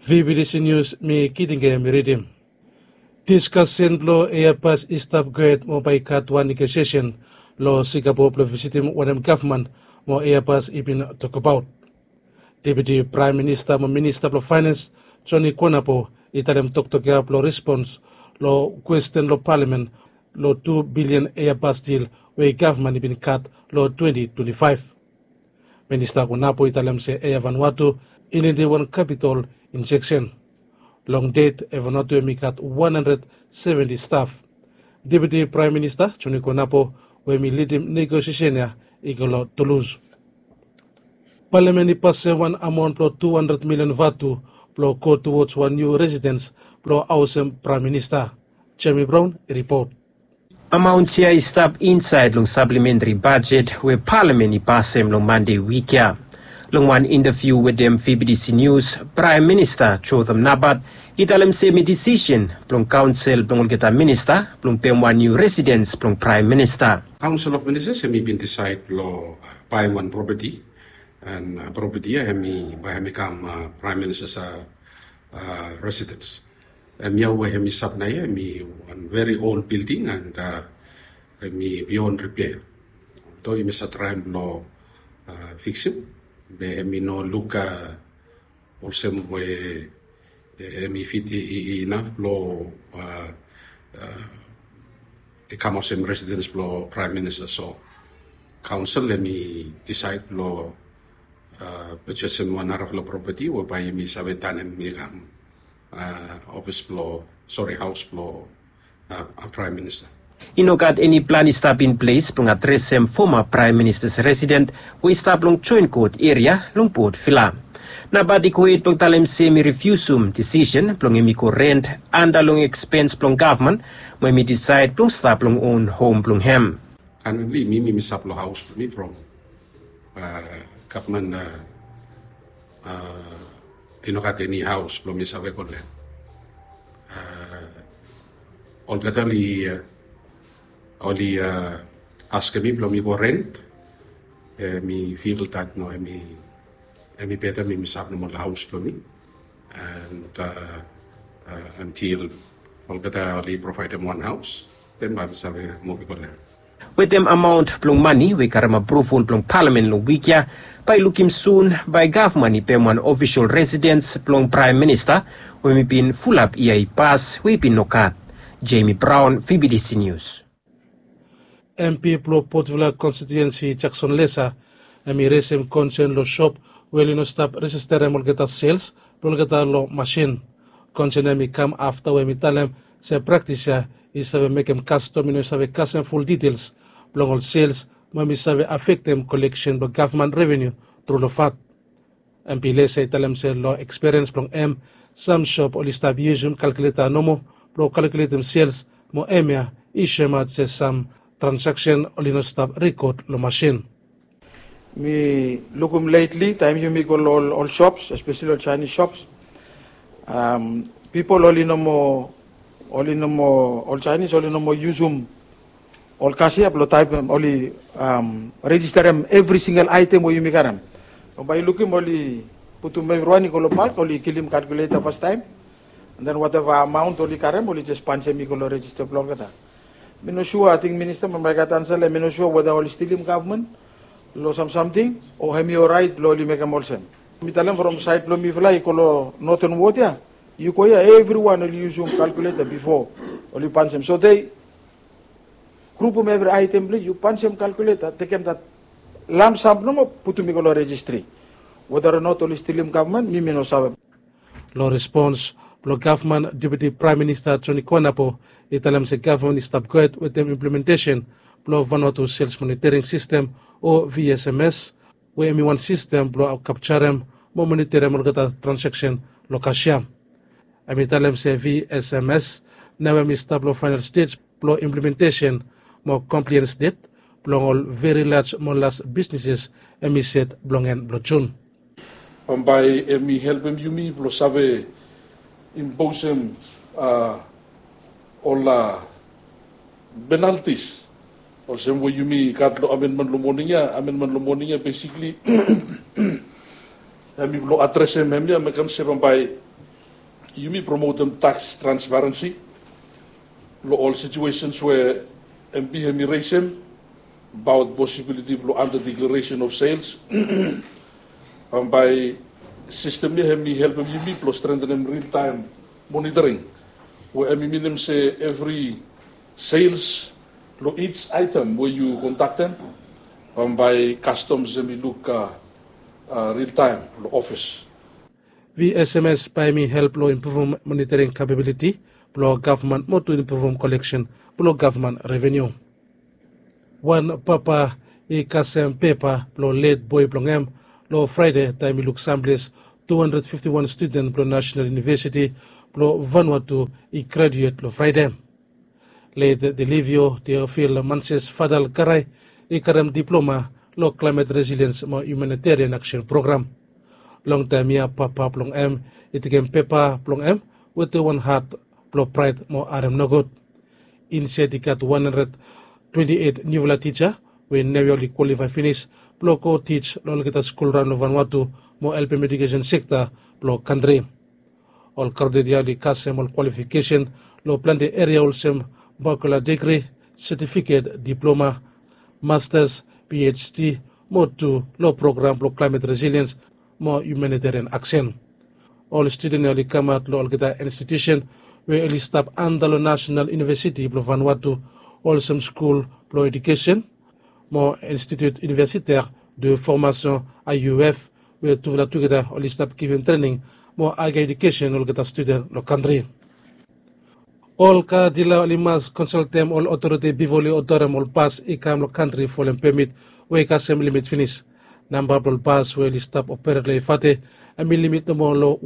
VBDC News mi kidinge miridim. Discussion lo Airbus istap guide mo by cut one negotiation lo Singapore plo visiting one government mo Airbus ibin talk about. Deputy Prime Minister mo Minister of Finance Johnny Konapo italem toktokia plo response lo question lo Parliament lo 2 billion Airbus deal we government ibin cut lo 2025. Minister Konapo italem se Air Vanuatu in the one capital injection. Long date Vanuatu emikat 170 staff. Deputy Prime Minister Johnny Konapo we mi leading negotiation ya igolo Toulouse. Parliament passe one amount plo 200 million vatu plo go towards one new residence plo awesome Prime Minister. Jamie Brown report. Amount here is stop inside long supplementary budget where Parliament passe long Monday week ya. Long one interview with them VBDC News, Prime Minister Chotham Nabat, italem semi decision plong council plong kita minister plong pem one new residence plong Prime Minister. Council of Ministers have been decide lo buy one property and property have become Prime Minister's residence. And we have sub na one very old building and beyond repair. So you must try lo fix it. Be no look also we fit enough lo become some residence lo Prime Minister. So council let me decide lo purchase one of lo property whereby me sabetan and office lo house lo Prime Minister. Inokat any plan is stop in place plong address sem former Prime Minister's resident we stop long joint court area long Port Phillip. Nabadi ko it plong talem semi refusum decision plong emiko rent and long expense plong government when me decide plong stop long own home plong hem. Currently me stop lo house me from government inokat any house plong me sabe ko len. All only ask me plong me for rent. Me feel that no me better me sab no more house plong me and until all only provide them one house then baru sabe mo ko len. With them amount plong money we karam approval plong Parliament long weekya by looking soon by government pem one official residence plong Prime Minister when we been full up EI pass we been nokat. Jamie Brown, VBDC News. MP plo Port Phillip constituency Jackson Lesa ami resem concern lo shop weli no stop register mo geta sales lo geta lo machine concern ami come after we talem se practice is have make them custom no have custom full details long all sales mami have affect them collection lo government revenue through lo fat MP Lesa talem se lo experience long some shop only stop using calculator nomo lo calculate them sales mo emia ishema se some transaction only no stop record lo machine. Me lookum lately time you me go all shops, especially all Chinese shops. People all Chinese only no more use all cashier uplo type only register them every single item where you make them. By looking only put to me running all park only kill him calculator first time and then whatever amount only karam only just punch me go register blog. I'm not sure, I think Minister Mambaikatan Sala, I'm not sure whether all still in government, lo something, or have you right, lo li make a molsen. Mitalam from side lo mi fly, kolo northern water, you koya everyone will use your calculator before, or you punch them. So they group them every item, you punch them calculator, take them that lump sum, no put to me go registry. Whether or not all still in government, me no sabe. Lo response, lo government Deputy Prime Minister Johnny Konapo, italam se government is upgrade with them implementation plo Vanuatu sales monitoring system o VSMS we emi one system plo capture mo monitor mo gata transaction lo kasya ami italam se VSMS na we stable final stage plo implementation mo compliance date plo all very large mo last businesses emi set blongen blo June by emi help em yumi plo save impose all penalties or same way you mean katlo amendment lo morning basically ami lo address memia makam se by you may promote them tax transparency. Lo all situations where MP hemi raise about possibility lo under declaration of sales. By system ni hemi help him you plus strengthen them real time monitoring. Where hemi them say every sales lo each item where you contact them. By customs hemi look real time lo office. VSMS by me help lo improve monitoring capability, lo government mo to improve collection, lo government revenue. One papa kasem paper lo late boy plongem lo Friday time look samples 251 students lo National University lo Vanuatu graduate lo Friday. Late Delivio Teofil Manses Fadal Karai karem diploma lo climate resilience mo humanitarian action program. Long time ya papa plong M itigem pepa plong M with the one heart plo pride mo arem nogot. In setikat 128 new teacher when nearly qualify finish plo ko teach lo kita school run of Vanuatu mo help education sector plo country. All cardia li kasem all qualification lo plan the area sem bachelor degree certificate diploma masters PhD mo to lo program plo climate resilience mo humanitarian action. All students ali come out lo kita institution where ali staff andalo National University plo Vanuatu all some school plo education mo institut universitaire de formation IUF where tout la together all staff giving training mo aga education all kita student lo country. All ka dila limas consultem all authority bivoli autorem all pass ikam lo country for them permit we ka sem limit finish. Number of pass where stop operate le fate a limit no more lo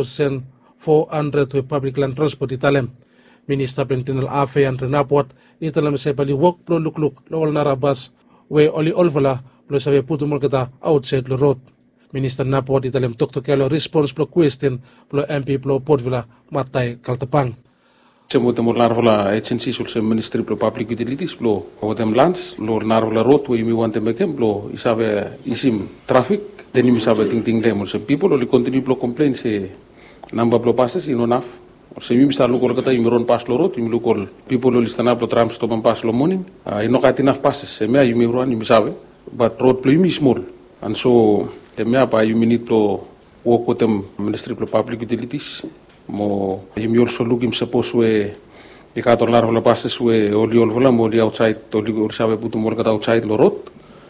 1,400 to public land transport italem. Minister Pentinal Afe and Renapot italem se pali walk pro look lo all narabas we oli olvala lo sabe puto molkata outside lo road. Minister Napot italem tok kelo response pro question pro MP pro Portvilla Matai Kaltapang. Semo temo larvala agency sul Ministry pro Public Utilities pro hotem lands lo narvala road we mi want mekem pro isabe isim traffic then mi sabe ting demo se people only continue pro complain se number pro passes in enough se mi sta lo kata imiron pass lo road mi lo kol people only stand up pro tram stop and pass lo morning ino kat enough passes se me mi ruan mi sabe but road play mi small and so the me apa you need to work with them Ministry pro Public Utilities mo you also looking suppose we ikator larvala passes we oli olvola mo di outside oli sabe puto mo kata outside lo road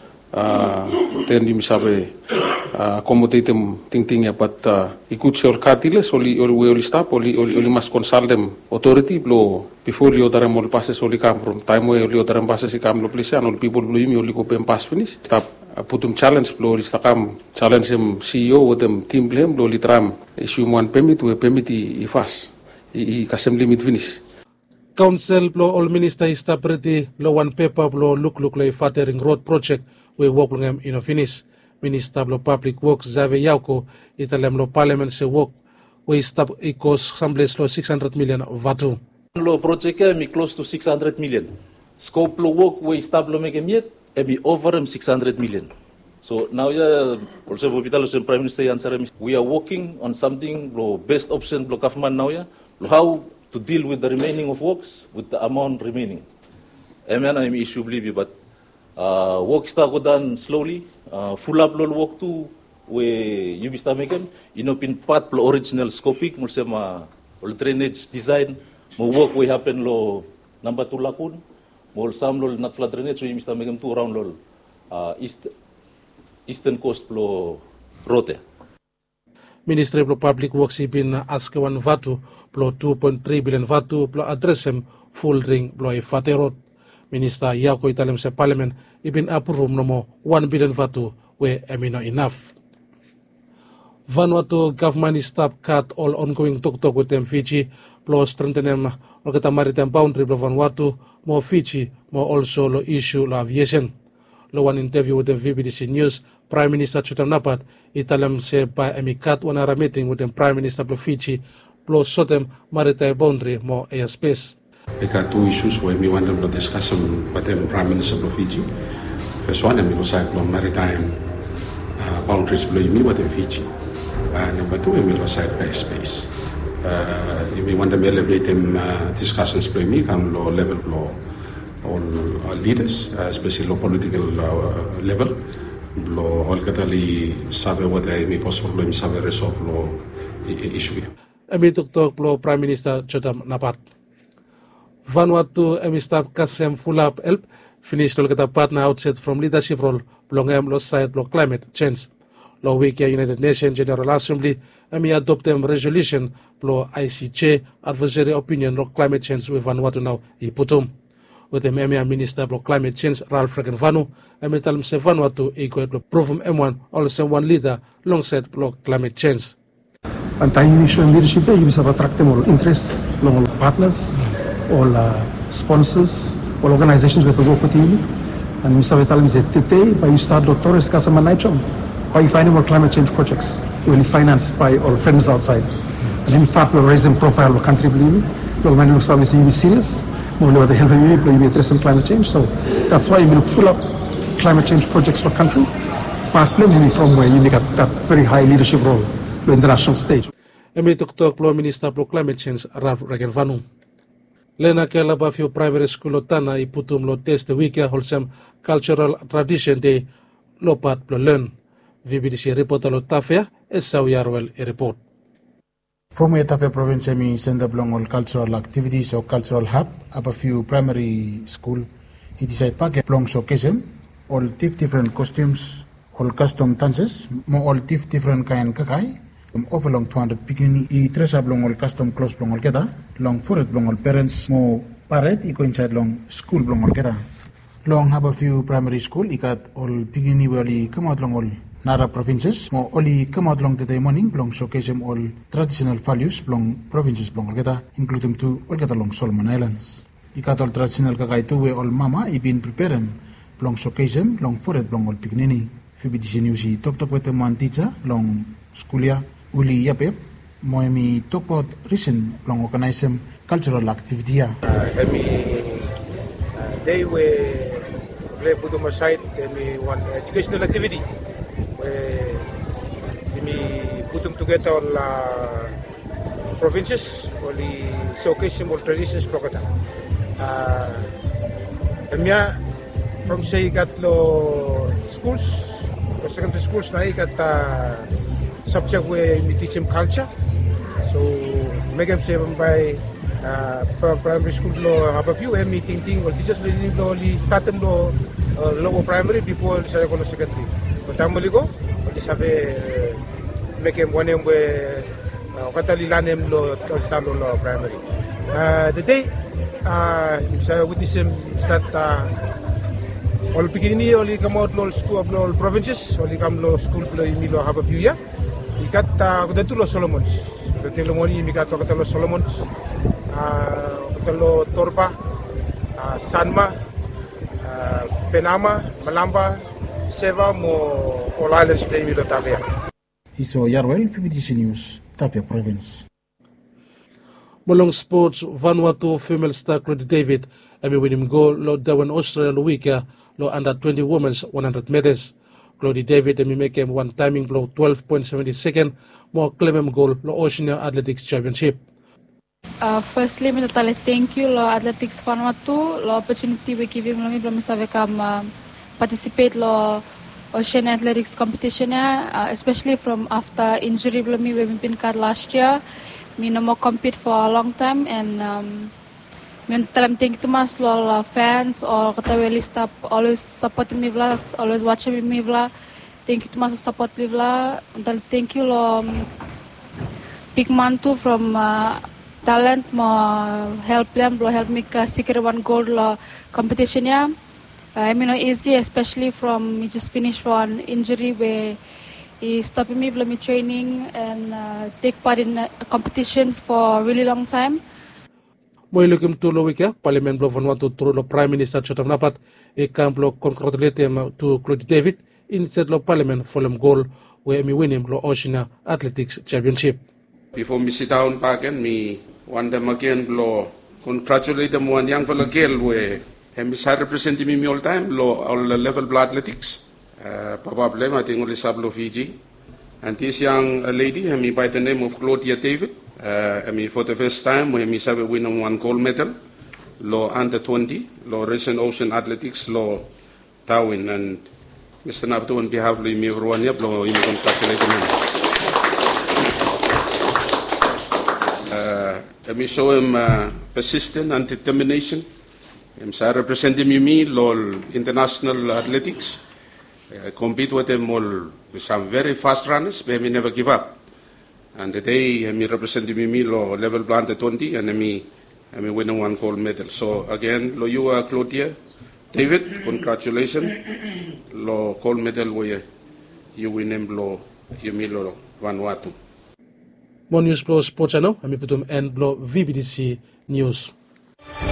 then you sabe accommodate them ting ya but ikut se orkatiles oli stop oli mas consult them authority lo before li otare mo passes oli come from time we oli otare passes ikam lo place and all people lo imi oli ko pem pass finish stop putum challenge lo li stakam challenge them CEO with them team blame lo li tram issue one permit we permit I fast I kasem limit finish. Council plo all minister ista pretty lo one paper plo look lo fatering road project we work ngam ino finish. Minister plo public works Zave Yauko italem lo parliament se work we stop equals sambles lo 600 million vatu. Lo project mi close to 600 million. Scope lo work we stop lo make yet and be over 600 million. So now also Prime Minister answer we are working on something lo best option lo government now how to deal with the remaining of works with the amount remaining. I'm issue believe but work start go done slowly full up lo work to we you be start making pin part lo original scoping mo se ma drainage design mo work we happen lo number 2 lakun mo sam lo not flood drainage so you start making to around lo eastern coast lo rote. Ministry of Public Works ibin ask one vatu plo 2.3 billion vatu plo address him full ring plo fate road. Minister Yako italem sa parliament ibin approve no mo 1 billion vatu we amino enough. Vanuatu government stop cut all ongoing talk with them Fiji plo strengthen them or kata maritime boundary plo Vanuatu mo Fiji mo also lo issue lo aviation. Lo one interview with the VBDC News, Prime Minister Chutam Napat, italem se by emikat wanara meeting with the Prime Minister of Fiji, plus sotem maritime boundary mo airspace. I got two issues where we want them to discuss with the Prime Minister of Fiji. First one, we also have maritime boundaries below me with Fiji. Number two, we also have airspace. We want to elevate them discussions play me come low level blow all leaders, especially low political level. Blow all katali sabe what I may possible sabe resolve low issue. Emi tuktok blow Prime Minister Chotam Napat. Vanuatu emi staff Kasem Fulap help finish lo kata partner outset from leadership role blongem lo side blow climate change. Lo week United Nations General Assembly emi adopt them resolution lo ICC advisory opinion lo climate change with Vanuatu now iputum. With them emi Minister lo climate change Ralph Regenvanu emi talm se Vanuatu iko lo prove M1 also one leader alongside lo climate change. And time showing leadership there, you have attracted all interests, all partners, all sponsors, all organizations that work with you. And Mr. Vitalim said, today, by you start the Torres Casa Manaichom, by you finding more climate change projects, will financed by our friends outside. And then part will raise them profile of country, believe me. Well, when you start to be serious, more over the help of you, will be addressing climate change. So that's why we look full of climate change projects for country, partly from where you make that very high leadership role. The international stage. Emi tuktok plo Minister plo Climate Change Ralph Regenvanu. Lena ke laba fio primary school tana iputum lo test week wholesome cultural tradition day lo pat plo learn. VBDC report lo tafia Esau Yarwell report. From Etafia province mi send up long all cultural activities or cultural hub up a few primary school. He decided pack long showcase all different costumes, all custom dances, more all different kind kakai. Over long 200 picking I dress up long all custom clothes long all geta long for it long all parents mo parade I go inside long school long all geta long have a few primary school I got all picking I come out long all Nara provinces mo only come out long today morning long showcase them all traditional values long provinces long all geta including to all geta long Solomon Islands I got all traditional kakai to where all mama I been preparing long showcase them long for it long all picking FBDC News I talk with them one teacher long schoolia Uli yapep, moemi tokpot recent long organize cultural activity. They were put on site one educational activity. We put them together all provinces, only showcase all traditions. From say got lo schools, or secondary schools na got subject where we teach them culture. So make them say by primary school lo have a few meeting or teachers lo start them lo lower primary before saya ko secondary. But tamali ko sabi make them one where katalilanem lo start lo primary. The day saya with this start all beginning only come out lo school of all provinces only come lo school lo have a few year. Ikat kata lo Solomons, kata lo moni ikat kata lo Solomons, kata lo Torpa, Sanma, Penama, Malamba, Seva mo all islands play with Tavia. Iso Yarwell, FBDC News, Tavia Province. Molong sports Vanuatu female star Claudia David, emi winning goal lo dawan Australia week lo under 20 women's 100 meters. Claudia David emi make him one timing blow 12.70 second more claim goal lo Oceania Athletics Championship. Firstly, I thank you lo Athletics Vanuatu lo opportunity we give him lo mi belum participate lo Ocean Athletics competition especially from after injury belum mi we been card last year. Me no more compete for a long time and thank you to mas lo fans or kata weli staff always supporting me vla, always watching me vla. Thank you to mas support me vla. Thank you lo big man too from talent mo help them lo help me secure one gold lo competition ya. I mean no easy especially from me just finish one injury where he stopped me vla me training and take part in competitions for a really long time. Moi lukim tu lo wika Parliament blo Vanuatu turu lo Prime Minister Chotam Napat e camp lo congratulate him to Claudia David instead lo Parliament for them goal where me win him lo Oceania Athletics Championship. Before me sit down back and me want them again lo congratulate them one young fellow girl where me side representing me all time lo all level blo athletics. Probably I think only sub lo Fiji and this young lady me by the name of Claudia David For the first time, we have win one gold medal, lo under 20, lo recent ocean athletics, lo Tawin, and Mr. Nabdo on behalf of me, everyone, lo congratulate him. Show him persistence and determination. I represent me, lo international athletics. Compete with them all with some very fast runners, but we never give up. And today, I represent me lo level under 20, and I win one gold medal. So again, lo you Claudia, David, congratulations. Lo gold medal where you win him lo you lo Vanuatu. More news pro sports channel, putum and blo VBDC News.